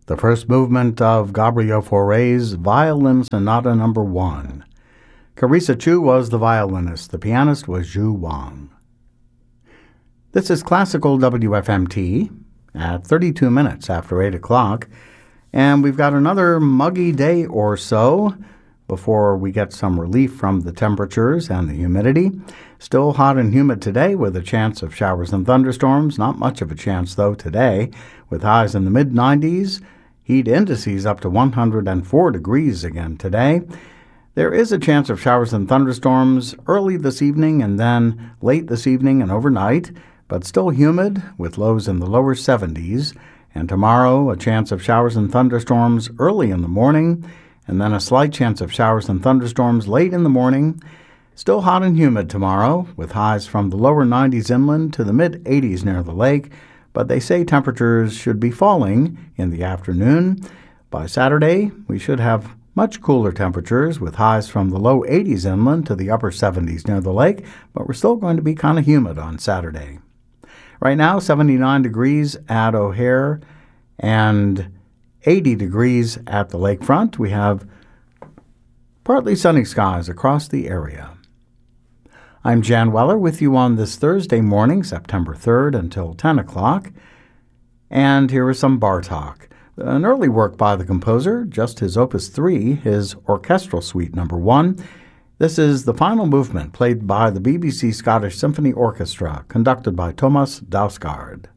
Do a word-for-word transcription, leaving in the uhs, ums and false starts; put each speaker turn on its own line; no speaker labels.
the first movement of Gabriel Fauré's Violin Sonata Number One. Carissa Chu was the violinist. The pianist was Zhu Wang. This is Classical W F M T at thirty-two minutes after eight o'clock, and we've got another muggy day or so before we get some relief from the temperatures and the humidity. Still hot and humid today with a chance of showers and thunderstorms. Not much of a chance, though, today, with highs in the mid nineties. Heat indices up to one hundred four degrees again today. There is a chance of showers and thunderstorms early this evening and then late this evening and overnight, but still humid with lows in the lower seventies. And tomorrow, a chance of showers and thunderstorms early in the morning, and then a slight chance of showers and thunderstorms late in the morning. Still hot and humid tomorrow, with highs from the lower nineties inland to the mid eighties near the lake, but they say temperatures should be falling in the afternoon. By Saturday, we should have much cooler temperatures, with highs from the low eighties inland to the upper seventies near the lake, but we're still going to be kind of humid on Saturday. Right now, seventy-nine degrees at O'Hare and eighty degrees at the lakefront. We have partly sunny skies across the area. I'm Jan Weller with you on this Thursday morning, September third, until ten o'clock. And here is some Bartók, an early work by the composer, just his Opus three, his Orchestral Suite Number One. This is the final movement played by the B B C Scottish Symphony Orchestra, conducted by Thomas Dausgaard.